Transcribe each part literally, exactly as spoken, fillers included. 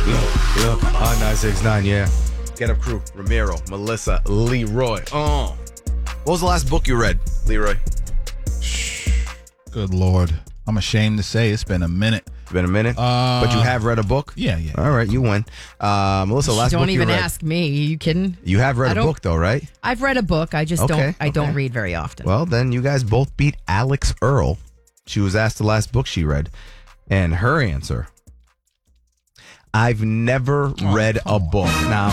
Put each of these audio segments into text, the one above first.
look, look. On nine six nine, yeah. Get Up Crew, Ramiro, Melissa, Leroy. Oh. What was the last book you read, Leroy? Good Lord. I'm ashamed to say it's been a minute. It's been a minute? Uh, but you have read a book? Yeah, yeah. All right, you win. Uh, Melissa, last Don't book even you read. ask me. Are you kidding? You have read I a don't- book, though, right? I've read a book. I just Okay, don't. I don't okay. read very often. Well, then you guys both beat Alex Earl. She was asked the last book she read. And her answer, I've never Oh, read a come book. Now,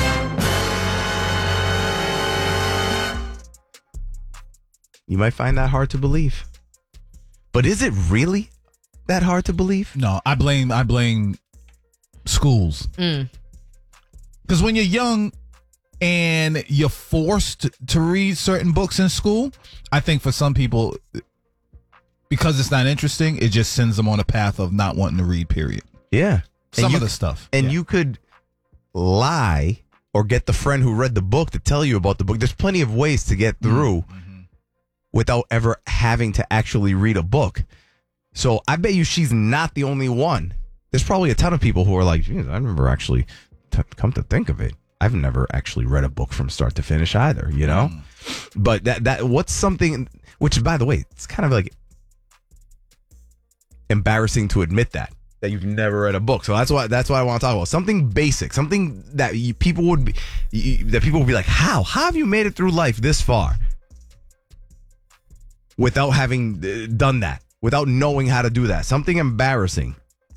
you might find that hard to believe. But is it really that hard to believe? No, I blame I blame schools. Mm. Because when you're young and you're forced to read certain books in school, I think for some people, because it's not interesting, it just sends them on a path of not wanting to read, period. Yeah. Some and of you, the stuff. And yeah. you could lie or get the friend who read the book to tell you about the book. There's plenty of ways to get through Mm-hmm. without ever having to actually read a book. So I bet you she's not the only one. There's probably a ton of people who are like, geez, I never actually, t- come to think of it, I've never actually read a book from start to finish either, you know? Mm. But that, that what's something, which by the way, it's kind of like embarrassing to admit that, that you've never read a book. So that's why, that's why I want to talk about something basic, something that you, people would be, you, that people would be like, how? How have you made it through life this far without having uh, done that? Without knowing how to do that. Something embarrassing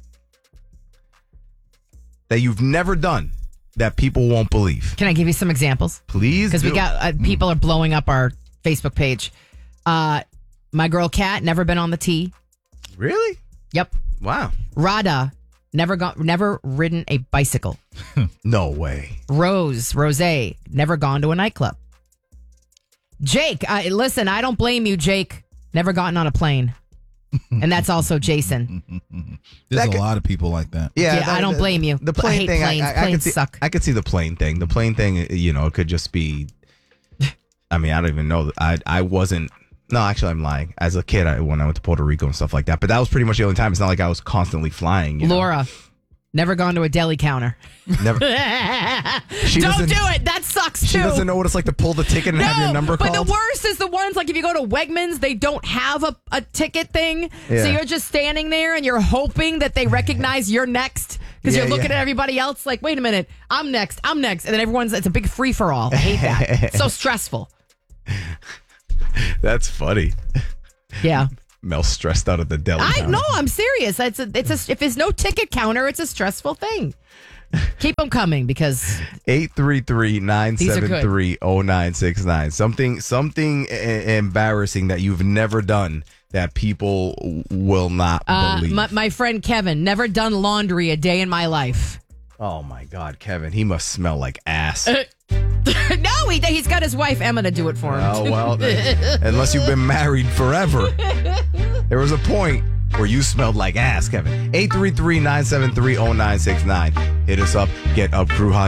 that you've never done that people won't believe. Can I give you some examples? Please Because do. we got uh, people are blowing up our Facebook page. Uh, my girl Kat never been on the T. Really? Yep. Wow. Rada never got never ridden a bicycle. No way. Rose Rose never gone to a nightclub. Jake, uh, listen, I don't blame you, Jake. Never gotten on a plane. And that's also Jason. There's That a could- lot of people like that. Yeah, that- I don't blame you. The I plane hate thing, planes. I, I, I Planes could see, suck. I could see the plane thing. The plane thing, you know, it could just be. I mean, I don't even know. I I wasn't. No, actually, I'm lying. As a kid, I, when I went to Puerto Rico and stuff like that, but that was pretty much the only time. It's not like I was constantly flying. You know? Laura, never gone to a deli counter. Never. She Don't doesn't- do it. That sucks too. She doesn't know what it's like to pull the ticket and No, have your number but called. the worst is the ones like if you go to Wegmans, they don't have a, a ticket thing. Yeah. So you're just standing there and you're hoping that they recognize you're next because Yeah, you're looking yeah. at everybody else like, wait a minute, I'm next, I'm next. And then everyone's, it's a big free for all. I hate that. It's so stressful. That's funny. Yeah. Mel's stressed out at the deli. I counter. no, I'm serious. It's a, it's a, if there's no ticket counter, it's a stressful thing. Keep them coming because eight three three, nine These are seven good. three, oh nine six nine. Something something e- embarrassing that you've never done that people w- will not uh, believe. my, my friend Kevin, never done laundry a day in my life. Oh my God, Kevin, he must smell like ass. No, he, he's got his wife Emma to do it for him. Oh well, then, unless you've been married forever. There was a point where you smelled like ass, Kevin. eight three three, nine seven three, oh nine six nine. Hit us up. Get Up Crew Hot.